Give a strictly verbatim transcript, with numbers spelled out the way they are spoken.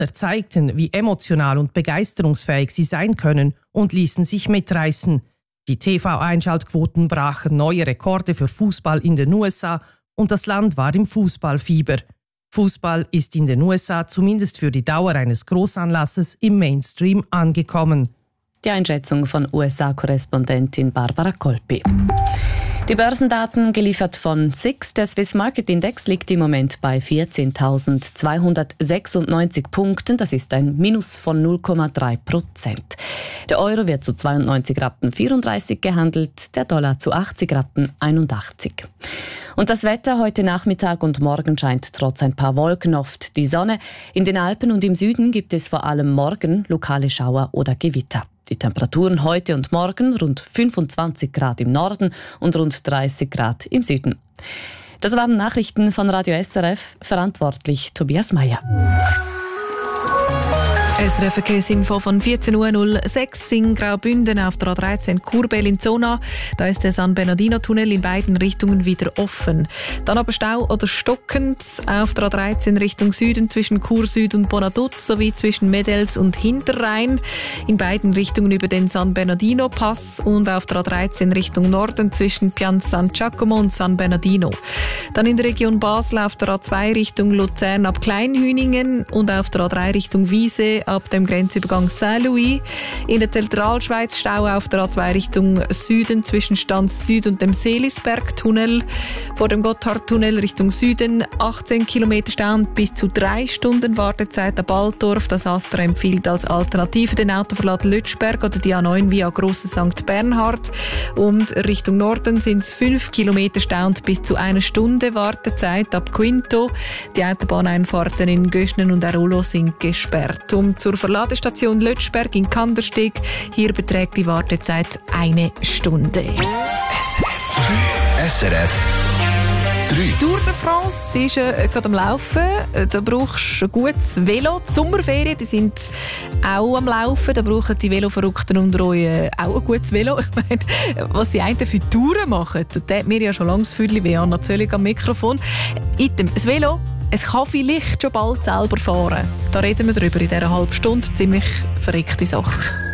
zeigten, wie emotional und begeisterungsfähig sie sein können und ließen sich mitreißen. Die T V-Einschaltquoten brachen neue Rekorde für Fußball in den U S A und das Land war im Fußballfieber. Fußball ist in den U S A zumindest für die Dauer eines Großanlasses im Mainstream angekommen. Die Einschätzung von U S A-Korrespondentin Barbara Kolpi. Die Börsendaten geliefert von S I X. Der Swiss Market Index liegt im Moment bei vierzehntausendzweihundertsechsundneunzig Punkten. Das ist ein Minus von null Komma drei Prozent. Der Euro wird zu zweiundneunzig Rappen vierunddreißig gehandelt, der Dollar zu achtzig Rappen einundachtzig. Und das Wetter heute Nachmittag und morgen scheint trotz ein paar Wolken oft die Sonne. In den Alpen und im Süden gibt es vor allem morgen lokale Schauer oder Gewitter. Die Temperaturen heute und morgen rund fünfundzwanzig Grad im Norden und rund dreißig Grad im Süden. Das waren Nachrichten von Radio S R F, verantwortlich Tobias Meyer. S R F-Verkehrsinfo von vierzehn Uhr null sechs in Graubünden auf der A dreizehn Kurbel in Zona. Da ist der San Bernardino-Tunnel in beiden Richtungen wieder offen. Dann aber Stau oder stockend auf der A dreizehn Richtung Süden zwischen Chur Süd und Bonaduz sowie zwischen Medels und Hinterrhein. In beiden Richtungen über den San Bernardino-Pass und auf der A dreizehn Richtung Norden zwischen Piazza San Giacomo und San Bernardino. Dann in der Region Basel auf der A zwei Richtung Luzern ab Kleinhüningen und auf der A drei Richtung Wiese ab dem Grenzübergang Saint-Louis. In der Zentralschweiz Stau auf der A zwei Richtung Süden zwischen Stanz Süd und dem Seelisberg-Tunnel. Vor dem Gotthardtunnel Richtung Süden achtzehn Kilometer Stau und bis zu drei Stunden Wartezeit ab Altdorf. Das Astra empfiehlt als Alternative den Autoverlad Lötschberg oder die A neun via Grosse Sankt Bernhard. Und Richtung Norden sind es fünf Kilometer Stau und bis zu einer Stunde Wartezeit ab Quinto. Die Autobahneinfahrten in Göschnen und Arolo sind gesperrt. Um zur Verladestation Lötschberg in Kandersteg. Hier beträgt die Wartezeit eine Stunde. S R F drei. Tour de France, die ist äh, gerade am Laufen. Da brauchst du ein gutes Velo. Die Sommerferien, die sind auch am Laufen. Da brauchen die Veloverrückten unter euch äh, auch ein gutes Velo. Ich meine, was die einen für Touren machen, das tut mir ja schon lange das Füdli weh. Anna Zöllig am Mikrofon. Item, das Velo, es kann vielleicht schon bald selber fahren. Da reden wir drüber in dieser halben Stunde. Ziemlich verrückte Sache.